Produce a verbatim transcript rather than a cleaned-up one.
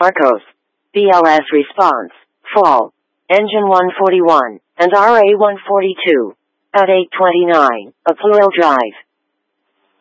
Arcos, B L S response, fall, engine one forty-one, and R A one forty-two. At eight twenty-nine, a plural drive.